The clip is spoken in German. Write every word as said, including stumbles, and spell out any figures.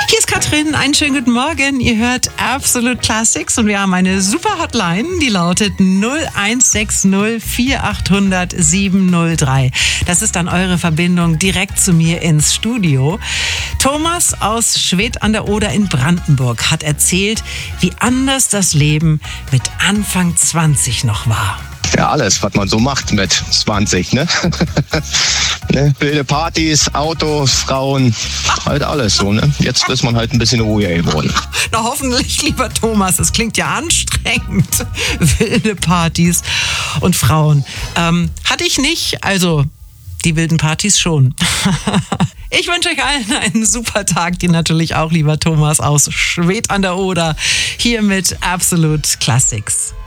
Hier ist Katrin, einen schönen guten Morgen. Ihr hört Absolute Classics und wir haben eine super Hotline, die lautet null eins sechs null vier acht null null sieben null drei. Das ist dann eure Verbindung direkt zu mir ins Studio. Thomas aus Schwedt an der Oder in Brandenburg hat erzählt, wie anders das Leben mit Anfang zwanzig noch war. Ja, alles, was man so macht mit zwanzig, ne? ne? Wilde Partys, Autos, Frauen, halt alles so, ne? Jetzt ist man halt ein bisschen ruhiger geworden. Na hoffentlich, lieber Thomas, es klingt ja anstrengend. Wilde Partys und Frauen. Ähm, hatte ich nicht, also die wilden Partys schon. Ich wünsche euch allen einen super Tag, dir natürlich auch, lieber Thomas aus Schwedt an der Oder, hier mit Absolute Classics.